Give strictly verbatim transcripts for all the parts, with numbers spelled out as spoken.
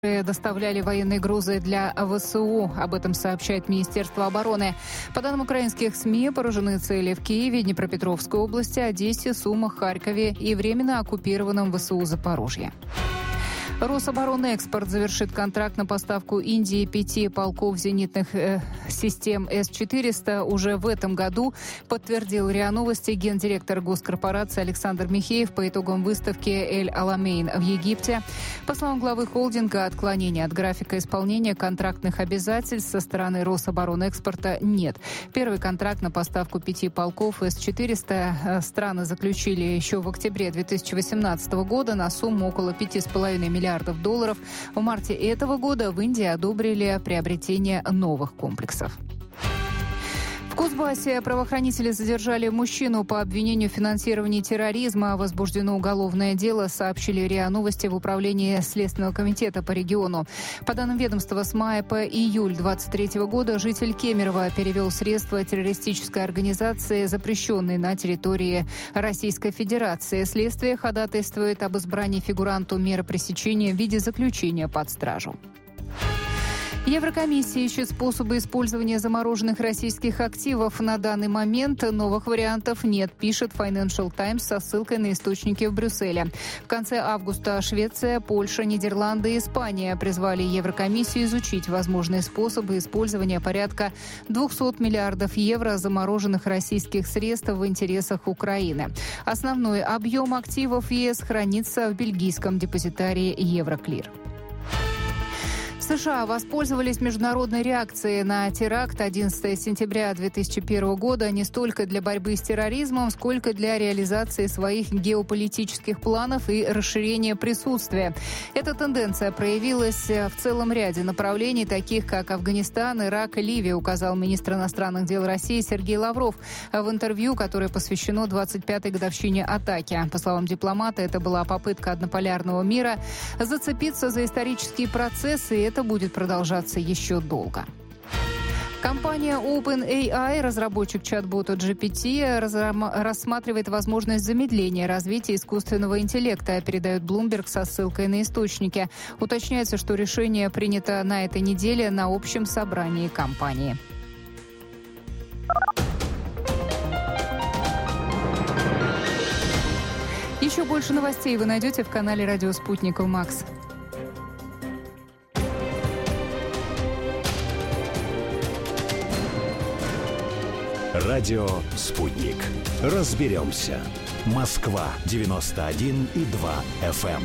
доставляли военные грузы для ВСУ. Об этом сообщает Министерство обороны. По данным украинских СМИ, поражены цели в Киеве, Днепропетровской области, Одессе, Сумах, Харькове и временно оккупированном ВСУ Запорожье. Рособоронэкспорт завершит контракт на поставку Индии пяти полков зенитных э, систем С четыреста уже в этом году, подтвердил РИА Новости гендиректор госкорпорации Александр Михеев по итогам выставки «Эль-Аламейн» в Египте. По словам главы холдинга, отклонения от графика исполнения контрактных обязательств со стороны Рособоронэкспорта нет. Первый контракт на поставку пяти полков С четыреста страны заключили еще в октябре две тысячи восемнадцатого года на сумму около пяти с половиной миллиардов долларов. В марте этого года в Индии одобрили приобретение новых комплексов. В Кузбассе правоохранители задержали мужчину по обвинению в финансировании терроризма. Возбуждено уголовное дело, сообщили РИА Новости в управлении Следственного комитета по региону. По данным ведомства, с мая по июль двадцать третьего года житель Кемерово перевел средства террористической организации, запрещенной на территории Российской Федерации. Следствие ходатайствует об избрании фигуранту меры пресечения в виде заключения под стражу. Еврокомиссия ищет способы использования замороженных российских активов. На данный момент новых вариантов нет, пишет Financial Times со ссылкой на источники в Брюсселе. В конце августа Швеция, Польша, Нидерланды и Испания призвали Еврокомиссию изучить возможные способы использования порядка двухсот миллиардов евро замороженных российских средств в интересах Украины. Основной объем активов ЕС хранится в бельгийском депозитарии Евроклир. США воспользовались международной реакцией на теракт одиннадцатого сентября две тысячи первого года не столько для борьбы с терроризмом, сколько для реализации своих геополитических планов и расширения присутствия. Эта тенденция проявилась в целом ряде направлений, таких как Афганистан, Ирак и Ливия, указал министр иностранных дел России Сергей Лавров в интервью, которое посвящено двадцать пятой годовщине атаки. По словам дипломата, это была попытка однополярного мира зацепиться за исторические процессы, и это будет продолжаться еще долго. Компания OpenAI, разработчик чат-бота джи пи ти, рассматривает возможность замедления развития искусственного интеллекта, передает Bloomberg со ссылкой на источники. Уточняется, что решение принято на этой неделе на общем собрании компании. Еще больше новостей вы найдете в канале «Радио Спутник Макс». Радио «Спутник». Разберемся. Москва девяносто один и два эф эм.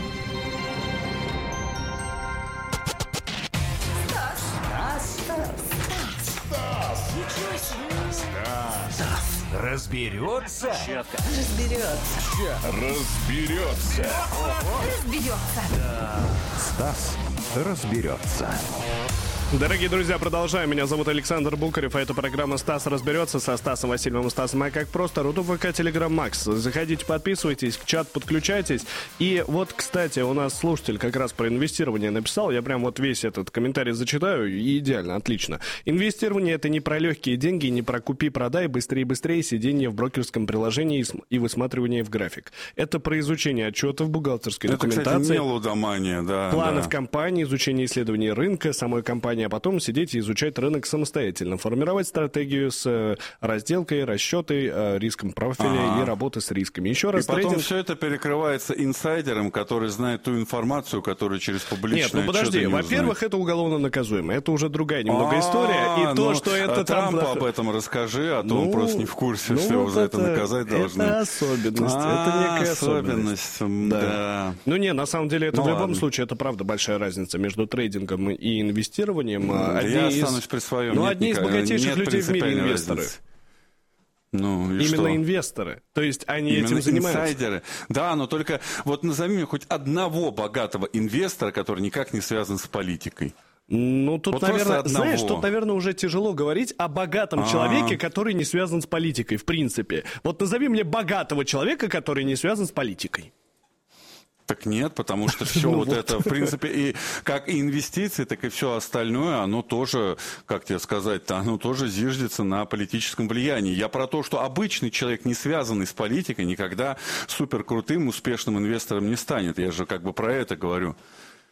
Стас. Стас. Стас. Ничего себе. Стас. Стас. Разберется. Четко. Разберется. Разберется. Разберется. Да. Стас разберется. Дорогие друзья, продолжаем. Меня зовут Александр Букарев, а это программа «Стас разберется» со Стасом Васильевым и Стасом. А как просто? Рутуб ВК, Телеграм, Макс. Заходите, подписывайтесь, в чат подключайтесь. И вот, кстати, у нас слушатель как раз про инвестирование написал. Я прям вот весь этот комментарий зачитаю, и идеально, отлично. Инвестирование — это не про легкие деньги, не про купи-продай, быстрее-быстрее, сидение в брокерском приложении и высматривание в график. Это про изучение отчетов, бухгалтерской это, документации, кстати, не лудомания, да, планов да. компании, изучение исследований рынка, самой компании, а потом сидеть и изучать рынок самостоятельно, формировать стратегию с разделкой, расчетой, риском профиля ага. и работы с рисками. Еще раз и потом трейдинг... все это перекрывается инсайдером, который знает ту информацию, которую через публичные Нет, ну подожди, во-первых, это уголовно наказуемо. Это уже другая немного история. И то, что это Трампу об этом расскажи, а то он просто не в курсе, ну, что его за это наказать должны. Это особенность, это некая особенность. Да. Ну не, на самом деле это ну, в любом ладно. случае, это правда большая разница между трейдингом и инвестированием. Да одни я из... останусь при своем. Ну, нет одни из никак... богатейших нет людей в мире инвесторы. Разницы. Ну, и Именно что? инвесторы. То есть они Именно этим занимаются. Инсайдеры. Да, но только вот назови мне хоть одного богатого инвестора, который никак не связан с политикой. Ну, тут, вот наверное, знаешь, тут, наверное, уже тяжело говорить о богатом А-а-а. человеке, который не связан с политикой, в принципе. Вот назови мне богатого человека, который не связан с политикой. Так нет, потому что все ну вот, вот это, в принципе, и как и инвестиции, так и все остальное, оно тоже, как тебе сказать-то, оно тоже зиждется на политическом влиянии. Я про то, что обычный человек, не связанный с политикой, никогда суперкрутым, успешным инвестором не станет. Я же как бы про это говорю.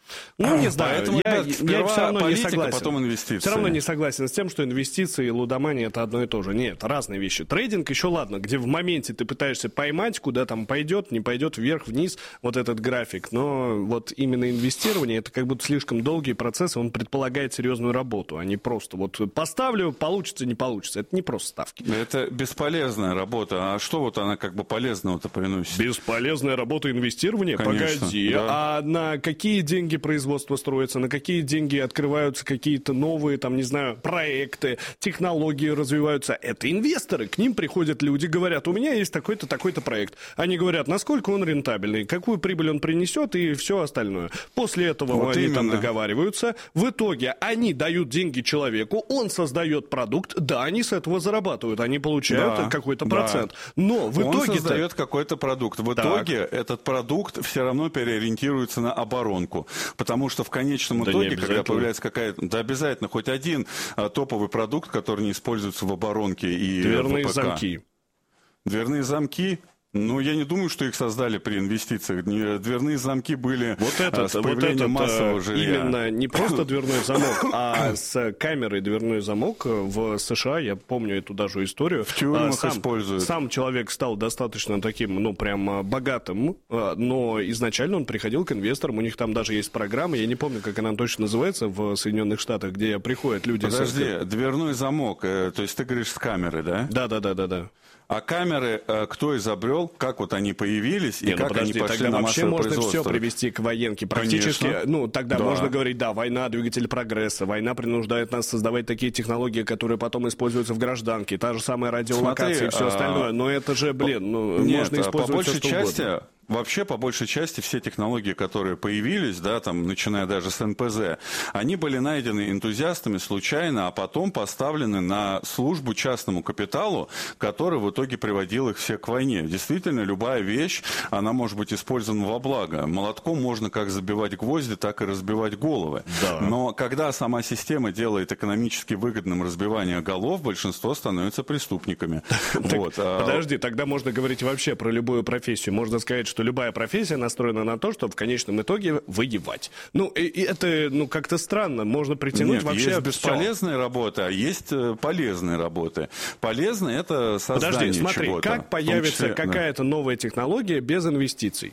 Ну, не знаю, Поэтому, я, ребят, я все равно политика, не согласен. потом инвестиции. Все равно не согласен с тем, что инвестиции и лудомания — это одно и то же. Нет, разные вещи. Трейдинг еще ладно, где в моменте ты пытаешься поймать, куда там пойдет, не пойдет, вверх, вниз, вот этот график. Но вот именно инвестирование — это как будто слишком долгий процесс, он предполагает серьезную работу, а не просто вот поставлю, получится, не получится. Это не просто ставки. Это бесполезная работа. А что вот она как бы полезного-то приносит? Бесполезная работа инвестирования? Конечно, Погоди. да. А на какие деньги производство строится? На какие деньги открываются какие-то новые, там, не знаю, проекты, технологии развиваются? Это инвесторы. К ним приходят люди, говорят, у меня есть такой-то, такой-то проект. Они говорят, насколько он рентабельный, какую прибыль он принесет и все остальное. После этого Вот они именно. там договариваются. В итоге они дают деньги человеку, он создает продукт. Да, они с этого зарабатывают, они получают Да, какой-то да. процент. Но в Он итоге... создает какой-то продукт. В Так. итоге этот продукт все равно переориентируется на оборонку. Потому что в конечном Да не итоге, когда обязательно. появляется какая-то... Да, обязательно хоть один а, топовый продукт, который не используется в оборонке и Дверные в ВПК. замки. Дверные замки... Ну, я не думаю, что их создали при инвестициях. Не- Дверные замки были Вот а, этот, с вот появлением этот массового э, жилья. именно не просто дверной замок, а с камерой дверной замок в США, я помню эту даже историю. В тюрьмах сам, используют. Сам человек стал достаточно таким, ну, прям а, богатым, а, но изначально он приходил к инвесторам, у них там даже есть программа, я не помню, как она точно называется в Соединенных Штатах, где приходят люди... Подожди, со... дверной замок, э, то есть ты говоришь с камеры, да? Да-да-да-да-да. А камеры э, кто изобрел, как вот они появились и Не, ну как подожди, они пошли тогда на вообще массовое можно производство? все привести к военке. Практически, Конечно. ну, тогда Да. можно говорить, да, война — двигатель прогресса, война принуждает нас создавать такие технологии, которые потом используются в гражданке, та же самая радиолокация Смотри, и все а, остальное. Но это же, блин, ну, Нет, можно а использовать по большей всё, что части, угодно. вообще, по большей части, все технологии, которые появились, да, там, начиная даже с эн пэ зэ, они были найдены энтузиастами случайно, а потом поставлены на службу частному капиталу, который в итоге приводил их все к войне. Действительно, любая вещь, она может быть использована во благо. Молотком можно как забивать гвозди, так и разбивать головы. Да. Но когда сама система делает экономически выгодным разбивание голов, большинство становится преступниками. Вот. а- Подожди, тогда можно говорить вообще про любую профессию. Можно сказать, что любая профессия настроена на то, чтобы в конечном итоге воевать. Ну, и, и это, ну, как-то странно. Можно притянуть Нет, вообще есть всё. бесполезные работы, а есть э, полезные работы. Полезные — это создание Подожди, смотри, чего-то. как в том появится числе, да. какая-то новая технология без инвестиций?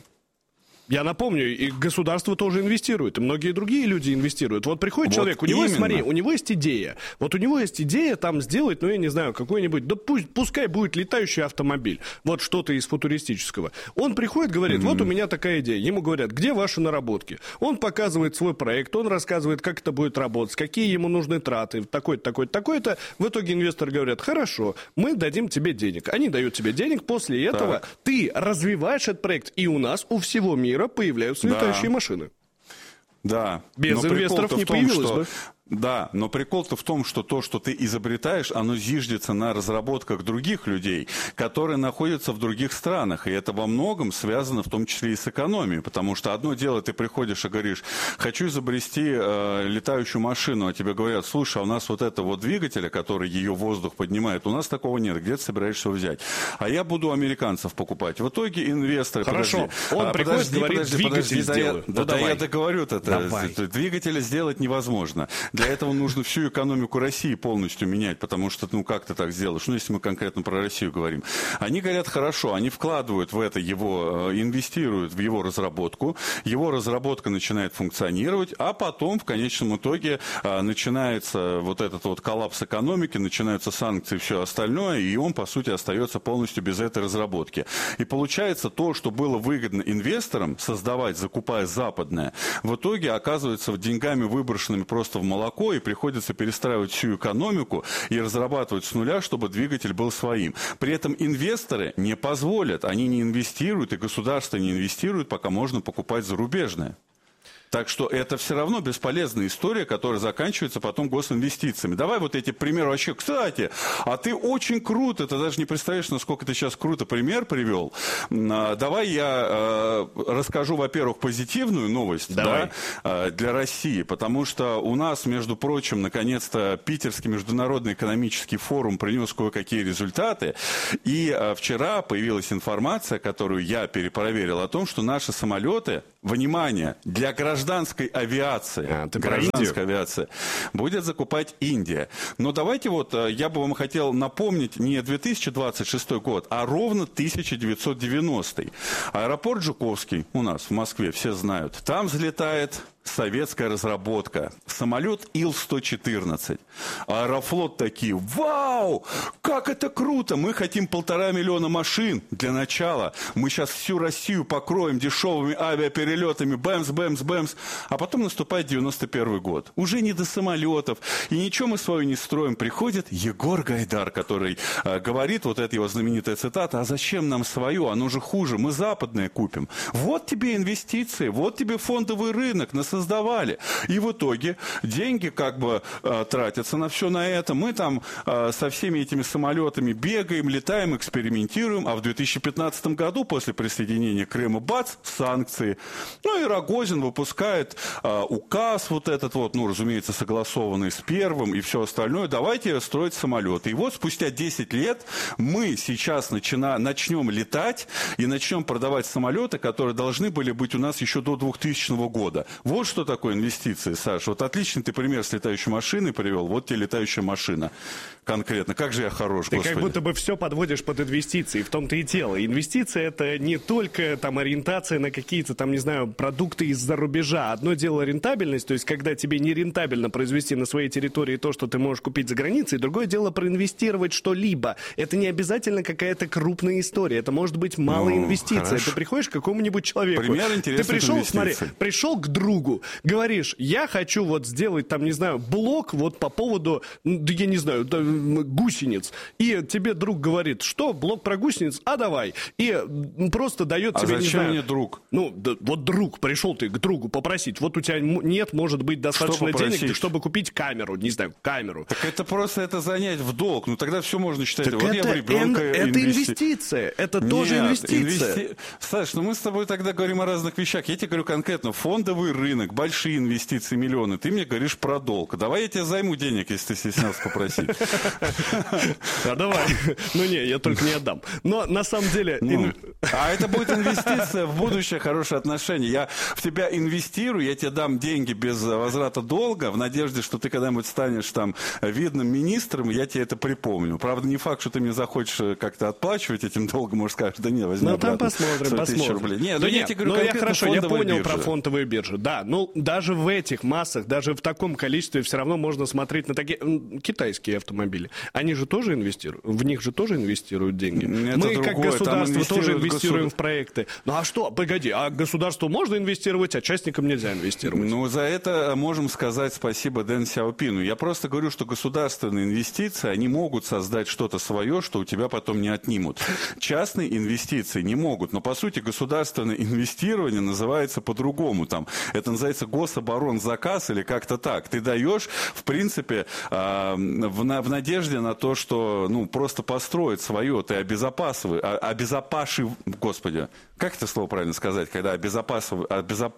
Я напомню, и государство тоже инвестирует, и многие другие люди инвестируют. Вот приходит Вот человек, у него, есть, именно. смотри, у него есть идея. Вот у него есть идея там сделать, ну, я не знаю, какой-нибудь, да пусть, пускай будет летающий автомобиль, вот что-то из футуристического. Он приходит, говорит, вот у меня такая идея. Ему говорят, где ваши наработки? Он показывает свой проект, он рассказывает, как это будет работать, какие ему нужны траты, такой-то, такой-то, такой-то. В итоге инвесторы говорят, хорошо, мы дадим тебе денег. Они дают тебе денег, после этого Так. ты развиваешь этот проект, и у нас, у всего мира появляются Да. летающие машины. Да. Без Но инвесторов прикол-то не в том, появилось что- бы. Да, но прикол-то в том, что то, что ты изобретаешь, оно зиждется на разработках других людей, которые находятся в других странах. И это во многом связано в том числе и с экономией. Потому что одно дело, ты приходишь и говоришь, хочу изобрести э, летающую машину, а тебе говорят, слушай, а у нас вот это вот двигатель, который ее в воздух поднимает, у нас такого нет, где ты собираешься его взять? А я буду у американцев покупать. В итоге инвесторы... Хорошо, подожди, он а, приходит, подожди, говорит, подожди, двигатель подожди, да я- сделаю. Да, Ну, да давай. я договорю-то. Давай. Двигателя сделать невозможно. Для этого нужно всю экономику России полностью менять, потому что, ну, как ты так сделаешь? Ну, если мы конкретно про Россию говорим. Они говорят, хорошо, они вкладывают в это его, э, инвестируют в его разработку, его разработка начинает функционировать, а потом, в конечном итоге, э, начинается вот этот вот коллапс экономики, начинаются санкции и все остальное, и он, по сути, остается полностью без этой разработки. И получается то, что было выгодно инвесторам создавать, закупая западное, в итоге оказывается деньгами выброшенными просто в молоко, и приходится перестраивать всю экономику и разрабатывать с нуля, чтобы двигатель был своим. При этом инвесторы не позволят, они не инвестируют, и государство не инвестирует, пока можно покупать зарубежное. Так что это все равно бесполезная история, которая заканчивается потом госинвестициями. Давай вот эти примеры вообще. Кстати, а ты очень круто, ты даже не представляешь, насколько ты сейчас круто пример привел. А, давай я э, расскажу, во-первых, позитивную новость, да, э, для России, потому что у нас, между прочим, наконец-то Питерский международный экономический форум принес кое-какие результаты. И э, вчера появилась информация, которую я перепроверил, о том, что наши самолеты, внимание, для граждан гражданской авиации. А, ты про гражданской авиации будет закупать Индия. Но давайте вот, я бы вам хотел напомнить не две тысячи двадцать шестой год, а ровно тысяча девятьсот девяностый. Аэропорт Жуковский у нас в Москве, все знают. Там взлетает советская разработка. Самолет Ил сто четырнадцать. Аэрофлот такие: вау! Как это круто! Мы хотим полтора миллиона машин для начала. Мы сейчас всю Россию покроем дешевыми авиаперелетами. Бэмс, бэмс, бэмс. А потом наступает девяносто первый год. Уже не до самолетов. И ничего мы свою не строим. Приходит Егор Гайдар, который э, говорит, вот это его знаменитая цитата: а зачем нам свое? Оно же хуже. Мы западное купим. Вот тебе инвестиции, вот тебе фондовый рынок. Создавали. И в итоге деньги как бы э, тратятся на все на это. Мы там э, со всеми этими самолетами бегаем, летаем, экспериментируем. А в две тысячи пятнадцатом году, после присоединения Крыма, бац, санкции. Ну и Рогозин выпускает э, указ вот этот вот, ну, разумеется, согласованный с первым и все остальное. Давайте строить самолеты. И вот спустя десять лет мы сейчас начина, начнем летать и начнем продавать самолеты, которые должны были быть у нас еще до двухтысячного года. Вот что такое инвестиции, Саша. Вот отличный ты пример с летающей машиной привел. Вот тебе летающая машина. Конкретно. Как же я хорош, ты Господи. Как будто бы все подводишь под инвестиции. В том-то и дело. Инвестиции — это не только там ориентация на какие-то там, не знаю, продукты из-за рубежа. Одно дело рентабельность, то есть когда тебе не рентабельно произвести на своей территории то, что ты можешь купить за границей. Другое дело проинвестировать что-либо. Это не обязательно какая-то крупная история. Это может быть малая ну, инвестиция. Хорошо. Ты приходишь к какому-нибудь человеку. Пример интересных Ты пришел, инвестиций. смотри, пришел к другу, говоришь: я хочу вот сделать там, не знаю, блог вот по поводу, я не знаю, гусениц. И тебе друг говорит: что, блог про гусениц? А давай. И просто дает а тебе, зачем не знаю... мне друг? Ну, да, вот друг, пришел ты к другу попросить. Вот у тебя нет, может быть, достаточно денег, чтобы купить камеру. Не знаю, камеру. Так это просто это занять в долг. Ну тогда все можно считать. Так вот это, я в ребенка это инвести... инвестиция. Это Нет, тоже инвестиция. Инвести... Саш, ну мы с тобой тогда говорим о разных вещах. Я тебе говорю конкретно: фондовый рынок, большие инвестиции, миллионы. Ты мне говоришь про долг. Давай я тебе займу денег, если ты стеснялся попросить. А давай. Ну не, я только не отдам. Но на самом деле... А это будет инвестиция в будущее, хорошие отношения. Я в тебя инвестирую, я тебе дам деньги без возврата долга, в надежде, что ты когда-нибудь станешь там видным министром, и я тебе это припомню. Правда, не факт, что ты мне захочешь как-то отплачивать этим долгом, может, скажешь: да нет, возьми ну, обратно там посмотрим, посмотрим. Рублей. Нет, да ну, нет, я тебе говорю, ну я хорошо, я понял биржа. про фондовые биржи. Да, ну даже в этих массах, даже в таком количестве все равно можно смотреть на такие китайские автомобили. Они же тоже инвестируют, в них же тоже инвестируют деньги. Это Мы другое, как государство тоже инвестируем государ... в проекты. Ну а что, погоди, а государству можно инвестировать, а частникам нельзя инвестировать? Ну за это можем сказать спасибо Дэн Сяопину. Я просто говорю, что государственные инвестиции, они могут создать что-то свое, что у тебя потом не отнимут. Частные инвестиции не могут, но по сути государственное инвестирование называется по-другому. Там, это называется гособоронзаказ или как-то так. Ты даешь, в принципе, э, в, на, в надежде на то, что ну, просто построить свое, ты обезопасиваешь, обезопашив, господи, как это слово правильно сказать, когда обезопасиваешь, обезоп...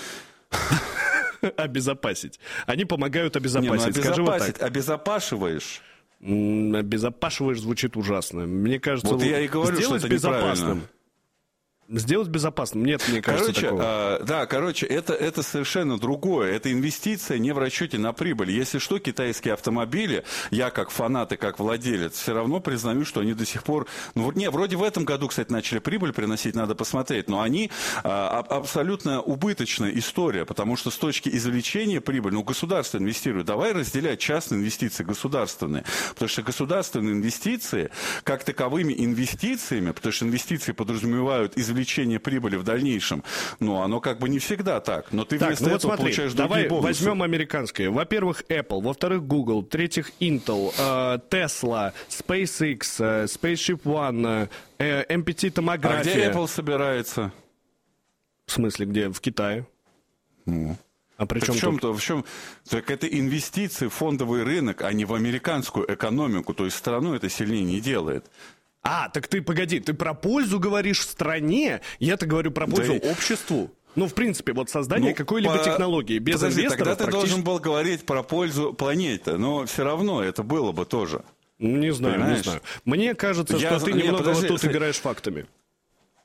Обезопасить. Они помогают обезопасить. Не, ну, обезопасить, скажи вот так. Обезопашиваешь. Обезопашиваешь звучит ужасно. Мне кажется, вот я и говорю, что это безопасным. Сделать безопасным? Нет, мне кажется, короче, такого. А, да, короче, это, это совершенно другое. Это инвестиция не в расчете на прибыль. Если что, китайские автомобили, я как фанат и как владелец, все равно признаю, что они до сих пор... Ну, не, вроде в этом году, кстати, начали прибыль приносить, надо посмотреть, но они а, абсолютно убыточная история, потому что с точки извлечения прибыли, ну, государство инвестирует. Давай разделять частные инвестиции, государственные. Потому что государственные инвестиции, как таковыми инвестициями, потому что инвестиции подразумевают извлечение прибыли в дальнейшем, но оно как бы не всегда так. Но ты так, вместо ну этого вот смотри, получаешь давай другие бонусы. Возьмем американское. Во-первых, Apple, во-вторых, Google, в-третьих, Intel, э, Tesla, SpaceX, э, Spaceship One, э, эм пи ти-томография. А где Apple собирается? В смысле, где? В Китае. Ну... А при чем в чем тут? то, в чем? Так это инвестиции в фондовый рынок, а не в американскую экономику. То есть страну это сильнее не делает. А, так ты, погоди, ты про пользу говоришь стране, я-то говорю про пользу да обществу. Ну, в принципе, вот создание ну, какой-либо по... технологии без Подожди, инвесторов тогда ты практически... должен был говорить про пользу планете, но все равно это было бы тоже. Не знаю, Понимаешь? не знаю. Мне кажется, я... что ты Нет, немного подожди, вот тут кстати... играешь фактами.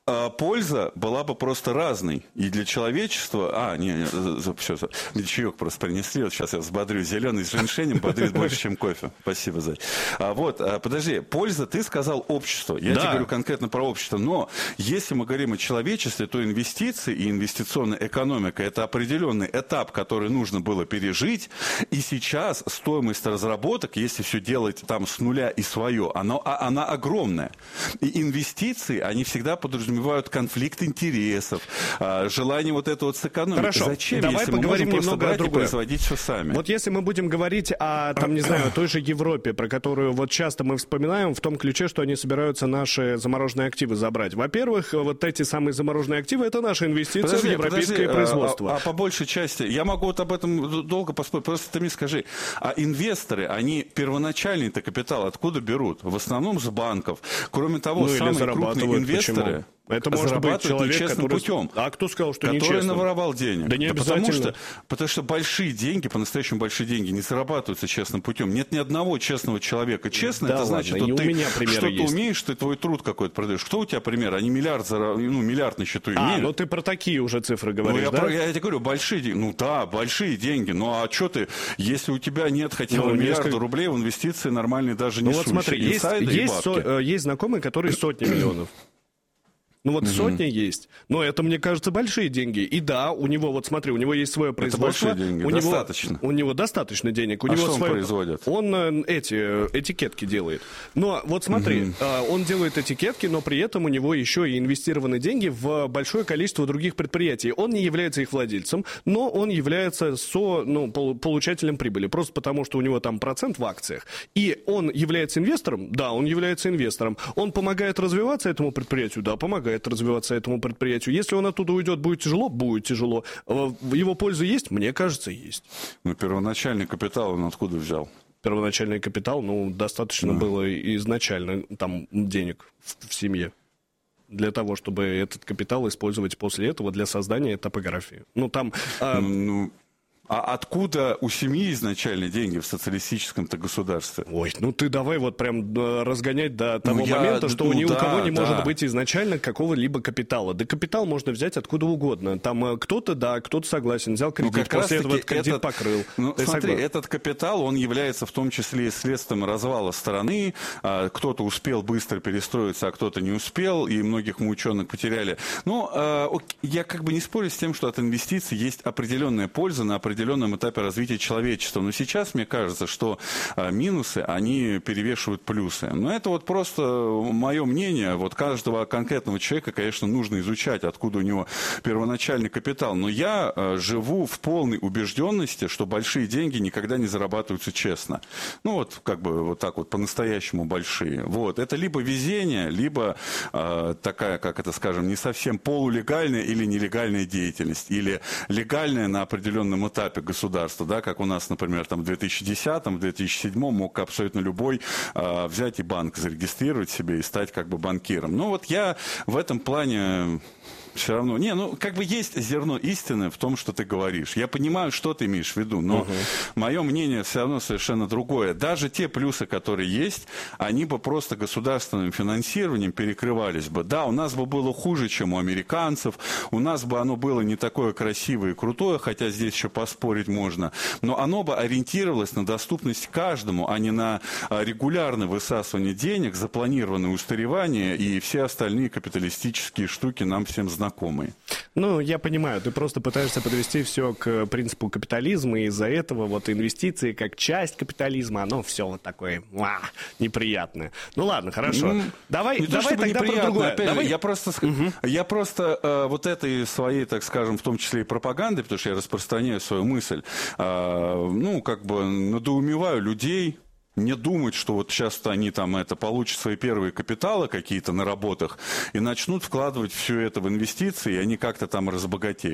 польза была бы просто разной. И для человечества... А, не, не все, мне чаек просто принесли. Вот сейчас я взбодрю. Зеленый с женьшенем бодрит больше, чем кофе. Спасибо, Зай. А вот, подожди. Польза, ты сказал общество. Я да. тебе говорю конкретно про общество. Но если мы говорим о человечестве, то инвестиции и инвестиционная экономика — это определенный этап, который нужно было пережить. И сейчас стоимость разработок, если все делать там с нуля и свое, она, она огромная. И инвестиции, они всегда подразумевают конфликт интересов, желание вот это вот сэкономить. Хорошо, зачем, давай если поговорим мы можем немного о другом. Производить все сами? Вот если мы будем говорить о, там, не знаю, той же Европе, про которую вот часто мы вспоминаем, в том ключе, что они собираются наши замороженные активы забрать. Во-первых, вот эти самые замороженные активы — это наши инвестиции подожди, в европейское подожди, производство. А, а по большей части, я могу вот об этом долго поспорить, просто ты мне скажи, а инвесторы, они первоначальный-то капитал откуда берут? В основном с банков. Кроме того, ну, самые крупные инвесторы... Почему? Это может быть человек, нечестным который... путем. А кто сказал, что который нечестным? наворовал денег. Да не да обязательно. Потому что, потому что большие деньги, по-настоящему большие деньги, не зарабатываются честным путем. Нет ни одного честного человека. Честно, да это ладно, значит, что ты что-то есть. умеешь, ты твой труд какой-то продаешь. Кто у тебя пример? Они миллиард, зараб... ну, миллиард на счету имеют. А, ну ты про такие уже цифры говоришь, ну, я да? Про, я тебе говорю, большие деньги. Ну да, большие деньги. Ну а что ты, если у тебя нет хотя бы ну, миллиарда несколько... рублей, в инвестиции нормальные даже не ну, вот смотри, есть, есть, со, есть знакомые, которые сотни миллионов. Ну вот угу. сотни есть, но это, мне кажется, большие деньги. И да, у него, вот смотри, у него есть свое производство. Это большие деньги, у достаточно. Него, у него достаточно денег. У а него что свое... он производит? Он э, эти этикетки делает. Но вот смотри, угу. э, он делает этикетки, но при этом у него еще и инвестированы деньги в большое количество других предприятий. Он не является их владельцем, но он является со, ну, получателем прибыли. Просто потому, что у него там процент в акциях. И он является инвестором? Да, он является инвестором. Он помогает развиваться этому предприятию? Да, помогает развиваться этому предприятию. Если он оттуда уйдет, будет тяжело? Будет тяжело. Его польза есть? Мне кажется, есть. Ну, первоначальный капитал он откуда взял? Первоначальный капитал, ну, достаточно да. было изначально там денег в, в семье. Для того, чтобы этот капитал использовать после этого для создания топографии. Ну, там... А... Ну... А откуда у семьи изначально деньги в социалистическом-то государстве? Ой, ну ты давай вот прям разгонять до того ну, момента, я, что ну, ни да, у кого не да. может быть изначально какого-либо капитала. Да капитал можно взять откуда угодно. Там кто-то, да, кто-то согласен, взял кредит, ну, после этого этот кредит этот, покрыл. Ну, ты смотри, согласен? Этот капитал, он является в том числе и следствием развала страны. Кто-то успел быстро перестроиться, а кто-то не успел, и многих мы ученых потеряли. Но я как бы не спорю с тем, что от инвестиций есть определенная польза на определенном определенном этапе развития человечества. Но сейчас, мне кажется, что а, минусы, они перевешивают плюсы. Но это вот просто мое мнение. Вот каждого конкретного человека, конечно, нужно изучать, откуда у него первоначальный капитал. Но я а, живу в полной убежденности, что большие деньги никогда не зарабатываются честно. Ну вот, как бы вот так вот, по-настоящему большие. Вот. Это либо везение, либо а, такая, как это скажем, не совсем полулегальная или нелегальная деятельность. Или легальная на определенном этапе государства, да, как у нас, например, там, в две тысячи десятом, в две тысячи седьмом мог абсолютно любой э, взять и банк зарегистрировать себе и стать как бы банкиром. Ну вот я в этом плане... Все равно. Не, ну, как бы есть зерно истины в том, что ты говоришь. Я понимаю, что ты имеешь в виду, но угу. мое мнение все равно совершенно другое. Даже те плюсы, которые есть, они бы просто государственным финансированием перекрывались бы. Да, у нас бы было хуже, чем у американцев, у нас бы оно было не такое красивое и крутое, хотя здесь еще поспорить можно, но оно бы ориентировалось на доступность каждому, а не на регулярное высасывание денег, запланированное устаревание и все остальные капиталистические штуки нам всем знакомы. Знакомые. Ну, я понимаю, ты просто пытаешься подвести все к принципу капитализма, и из-за этого вот инвестиции как часть капитализма, оно все вот такое а, неприятное. Ну ладно, хорошо. Ну, давай не давай то, тогда про другое. Опять давай... же, я просто, угу. я просто э, вот этой своей, так скажем, в том числе и пропаганды, потому что я распространяю свою мысль, э, ну, как бы надоумеваю людей, не думать, что вот сейчас они там это получат свои первые капиталы какие-то на работах и начнут вкладывать все это в инвестиции, и они как-то там разбогатеют.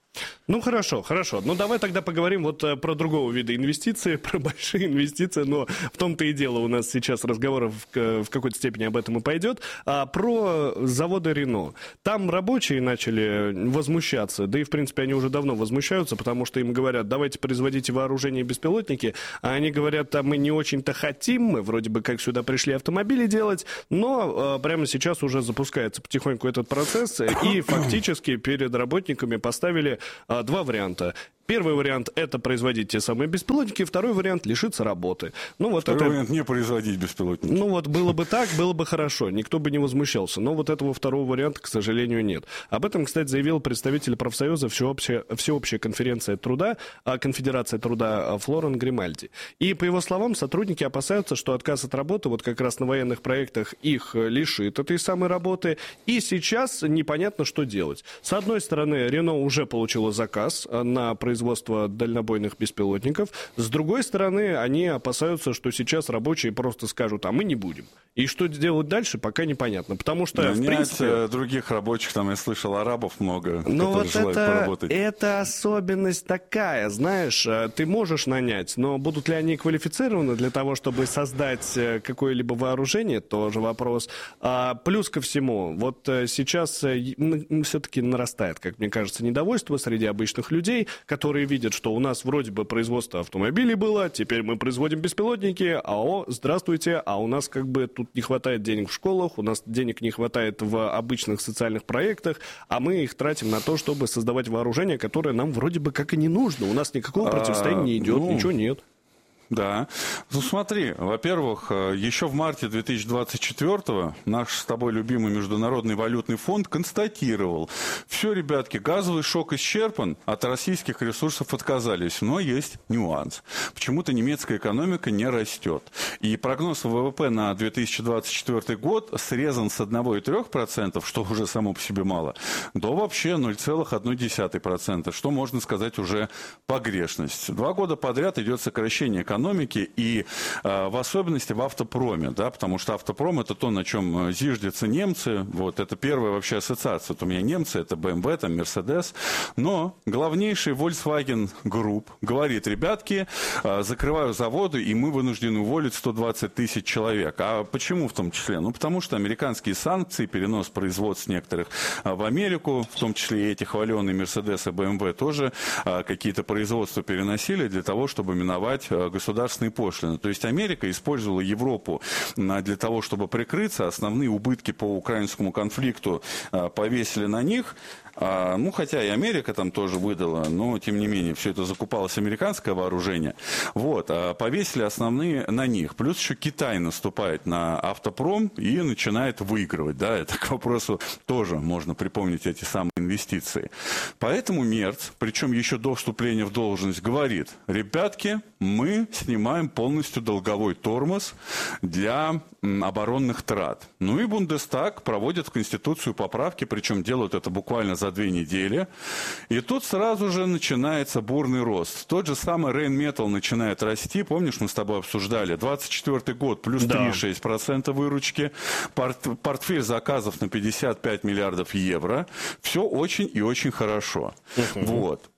Ну, хорошо, хорошо. Ну, давай тогда поговорим вот э, про другого вида инвестиций, про большие инвестиции, но в том-то и дело у нас сейчас разговор в, в какой-то степени об этом и пойдет. А про заводы Рено. Там рабочие начали возмущаться, да и, в принципе, они уже давно возмущаются, потому что им говорят, давайте производите вооружение и беспилотники, а они говорят, а мы не очень-то хотим, мы вроде бы как сюда пришли автомобили делать, но э, прямо сейчас уже запускается потихоньку этот процесс, и фактически перед работниками поставили э, два варианта. Первый вариант – это производить те самые беспилотники, второй вариант – лишиться работы. Ну, вот второй это... вариант – не производить беспилотники. Ну, вот было бы так, было бы хорошо, никто бы не возмущался. Но вот этого второго варианта, к сожалению, нет. Об этом, кстати, заявил представитель профсоюза Всеобщая, Всеобщая конференция труда, Конфедерация труда Флорен Гримальди. И, по его словам, сотрудники опасаются, что отказ от работы вот как раз на военных проектах их лишит этой самой работы. И сейчас непонятно, что делать. С одной стороны, Рено уже получила заказ на производство производства дальнобойных беспилотников. С другой стороны, они опасаются, что сейчас рабочие просто скажут, а мы не будем. И что делать дальше, пока непонятно. Потому что, Нанять, в принципе... других рабочих, там, я слышал, арабов много, Но которые вот желают это, поработать. это особенность такая, знаешь, ты можешь нанять, но будут ли они квалифицированы для того, чтобы создать какое-либо вооружение, тоже вопрос. А плюс ко всему, вот сейчас все-таки нарастает, как мне кажется, недовольство среди обычных людей, которые видят, что у нас вроде бы производство автомобилей было, теперь мы производим беспилотники, а о, здравствуйте, а у нас как бы тут не хватает денег в школах, у нас денег не хватает в обычных социальных проектах, а мы их тратим на то, чтобы создавать вооружение, которое нам вроде бы как и не нужно. У нас никакого противостояния не идет, ну... ничего нет. Да. Ну, смотри, во-первых, еще в марте две тысячи двадцать четвёртого наш с тобой любимый Международный валютный фонд констатировал, все, ребятки, газовый шок исчерпан, от российских ресурсов отказались, но есть нюанс. Почему-то немецкая экономика не растет. И прогноз ВВП на две тысячи двадцать четвёртый год срезан с одного целых трёх десятых процента, что уже само по себе мало, до вообще ноль целых одна десятая процента, что можно сказать уже погрешность. Два года подряд идет сокращение экономики, экономики и э, в особенности в автопроме, да, потому что автопром это то, на чем зиждятся немцы, вот, это первая вообще ассоциация, вот у меня немцы, это бэ эм вэ, там, Mercedes, но главнейший Volkswagen Group говорит, ребятки, э, закрываю заводы, и мы вынуждены уволить сто двадцать тысяч человек. А почему в том числе? Ну, потому что американские санкции, перенос производств некоторых э, в Америку, в том числе и эти хваленые Mercedes и бэ эм вэ тоже э, какие-то производства переносили для того, чтобы миновать э, государственные государственные пошлины. То есть Америка использовала Европу для того, чтобы прикрыться. Основные убытки по украинскому конфликту повесили на них. Ну, хотя и Америка там тоже выдала, но, тем не менее, все это закупалось американское вооружение. Вот, повесили основные на них. Плюс еще Китай наступает на автопром и начинает выигрывать. Да, это к вопросу тоже можно припомнить эти самые инвестиции. Поэтому Мерц, причем еще до вступления в должность, говорит, ребятки, мы снимаем полностью долговой тормоз для оборонных трат. Ну и Бундестаг проводит в Конституцию поправки, причем делают это буквально за две недели. И тут сразу же начинается бурный рост. Тот же самый Rheinmetall начинает расти. Помнишь, мы с тобой обсуждали? двадцать четвёртый год, плюс три целых шесть десятых процента выручки. Порт, портфель заказов на пятьдесят пять миллиардов евро. Все очень и очень хорошо. Uh-huh. Вот.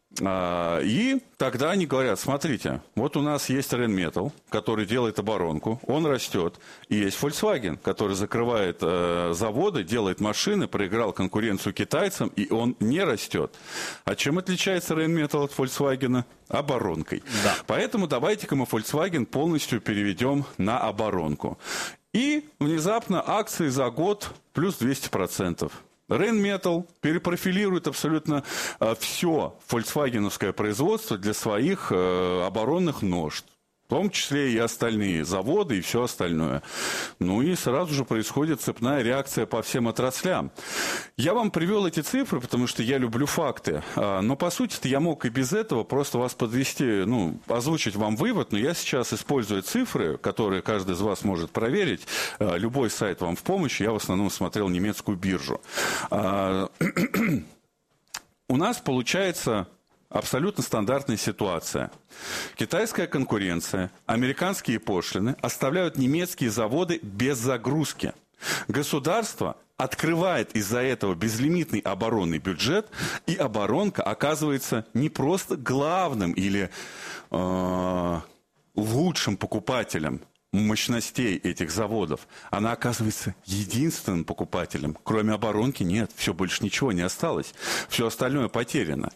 И тогда они говорят, смотрите, вот у нас есть Rheinmetall, который делает оборонку, он растет, и есть Volkswagen, который закрывает э, заводы, делает машины, проиграл конкуренцию китайцам, и он не растет. А чем отличается Rheinmetall от Volkswagen? Оборонкой. Да. Поэтому давайте-ка мы Volkswagen полностью переведем на оборонку. И внезапно акции за год плюс двести процентов. Rheinmetall перепрофилирует абсолютно э, все фольксвагеновское производство для своих э, оборонных нужд. В том числе и остальные заводы и все остальное. Ну и сразу же происходит цепная реакция по всем отраслям. Я вам привел эти цифры, потому что я люблю факты. Но по сути-то я мог и без этого просто вас подвести, ну, озвучить вам вывод. Но я сейчас использую цифры, которые каждый из вас может проверить. Любой сайт вам в помощь. Я в основном смотрел немецкую биржу. У нас получается... абсолютно стандартная ситуация. Китайская конкуренция, американские пошлины оставляют немецкие заводы без загрузки. Государство открывает из-за этого безлимитный оборонный бюджет, и оборонка оказывается не просто главным или э, лучшим покупателем мощностей этих заводов. Она оказывается единственным покупателем. Кроме оборонки нет, все, больше ничего не осталось. Все остальное потеряно.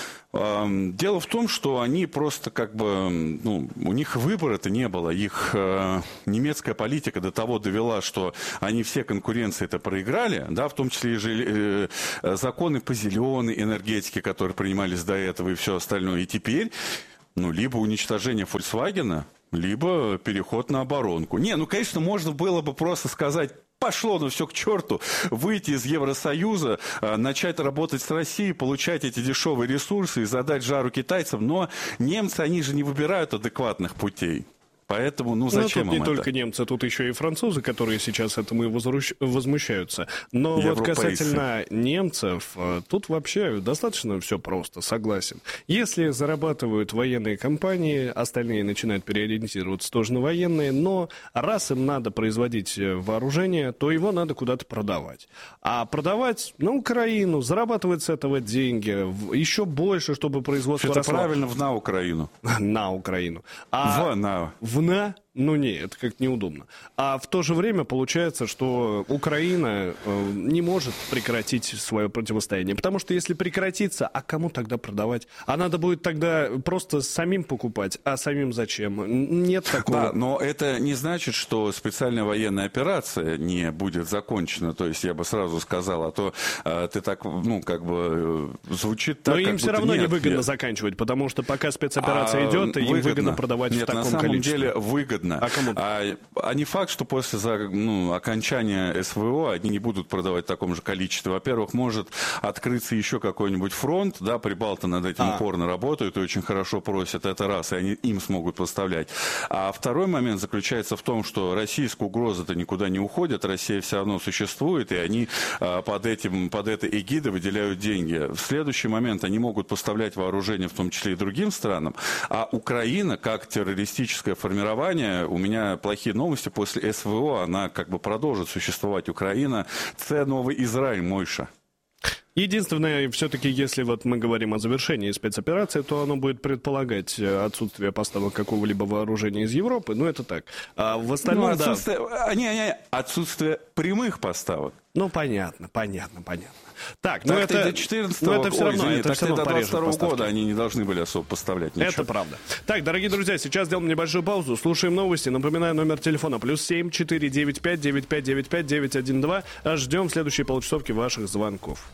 Дело в том, что они просто как бы, ну, у них выбора-то не было. Их э, немецкая политика до того довела, что они все конкуренции это проиграли, да, в том числе и же, э, законы по зеленой энергетике, которые принимались до этого и все остальное. И теперь, ну, либо уничтожение Volkswagen, либо переход на оборонку. Не, ну, конечно, можно было бы просто сказать: пошло ну все к черту, выйти из Евросоюза, начать работать с Россией, получать эти дешевые ресурсы и задать жару китайцам. Но немцы, они же не выбирают адекватных путей. Поэтому, ну, зачем ну, тут им не это? только немцы, тут еще и французы, которые сейчас этому и возруш... возмущаются. Но вот касательно немцев, тут вообще достаточно все просто, согласен. Если зарабатывают военные компании, остальные начинают переориентироваться тоже на военные, но раз им надо производить вооружение, то его надо куда-то продавать. А продавать на Украину, зарабатывать с этого деньги, еще больше, чтобы производство это росло. правильно, в на Украину. На Украину. А в на... В на? Ну, не, это как-то неудобно. А в то же время получается, что Украина э, не может прекратить свое противостояние. Потому что если прекратится, а кому тогда продавать? А надо будет тогда просто самим покупать. А самим зачем? Нет такого. Да, но это не значит, что специальная военная операция не будет закончена. То есть я бы сразу сказал, а то э, ты так, ну, как бы э, звучит так, но им как все будто равно нет, невыгодно нет. заканчивать, потому что пока спецоперация а, идет, им выгодно. выгодно продавать нет, в таком на самом количестве. деле выгодно. А кому? А, а не факт, что после ну, окончания СВО они не будут продавать в таком же количестве. Во-первых, может открыться еще какой-нибудь фронт, да, прибалты над этим а. упорно работают и очень хорошо просят, это раз, и они им смогут поставлять. А второй момент заключается в том, что российская угроза-то никуда не уходит, Россия все равно существует, и они а, под, этим, под этой эгидой выделяют деньги. В следующий момент они могут поставлять вооружение, в том числе и другим странам, а Украина, как террористическое формирование, у меня плохие новости, после СВО она как бы продолжит существовать. Украина – це новый Израиль, Мойша. Единственное, все-таки, если вот мы говорим о завершении спецоперации, то оно будет предполагать отсутствие поставок какого-либо вооружения из Европы, ну это так. А в остальном, ну, отсутствие, да. Не, не, отсутствие прямых поставок. Ну, понятно, понятно, понятно. Так, так ну это, до четырнадцатого, ну это все ой, равно, извини, это так все равно до двадцать второго поставки. года они не должны были особо поставлять ничего. Это правда. Так, дорогие друзья, сейчас сделаем небольшую паузу, слушаем новости. Напоминаю, номер телефона плюс семь четыре девять пять девять пять девять пять девять один два. Ждем следующие полчасовки ваших звонков.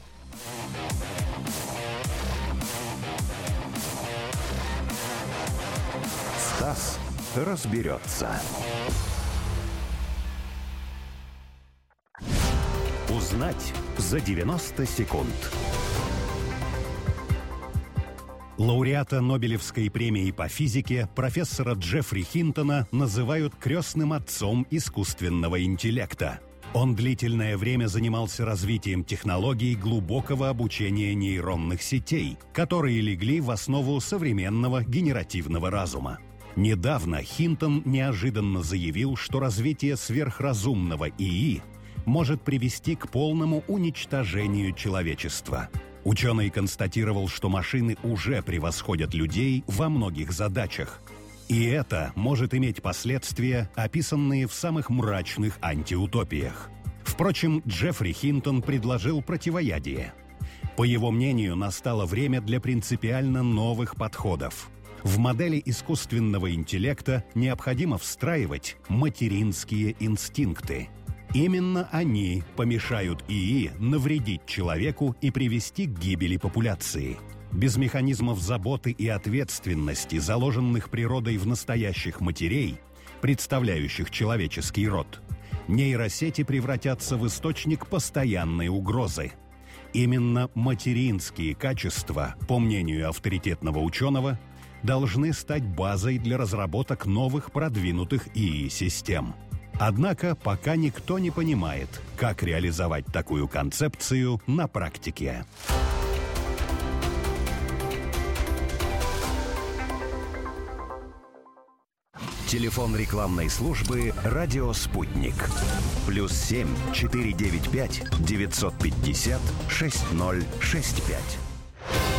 Стас разберется. Узнать за девяносто секунд. Лауреата Нобелевской премии по физике профессора Джеффри Хинтона называют крестным отцом искусственного интеллекта. Он длительное время занимался развитием технологий глубокого обучения нейронных сетей, которые легли в основу современного генеративного разума. Недавно Хинтон неожиданно заявил, что развитие сверхразумного ИИ может привести к полному уничтожению человечества. Ученый констатировал, что машины уже превосходят людей во многих задачах. И это может иметь последствия, описанные в самых мрачных антиутопиях. Впрочем, Джеффри Хинтон предложил противоядие. По его мнению, настало время для принципиально новых подходов. В модели искусственного интеллекта необходимо встраивать материнские инстинкты. Именно они помешают ИИ навредить человеку и привести к гибели популяции. Без механизмов заботы и ответственности, заложенных природой в настоящих матерей, представляющих человеческий род, нейросети превратятся в источник постоянной угрозы. Именно материнские качества, по мнению авторитетного ученого, должны стать базой для разработок новых продвинутых ИИ-систем. Однако пока никто не понимает, как реализовать такую концепцию на практике. Телефон рекламной службы «Радио Спутник». Плюс семь четыре девять пять девятьсот пятьдесят шесть ноль шесть пять.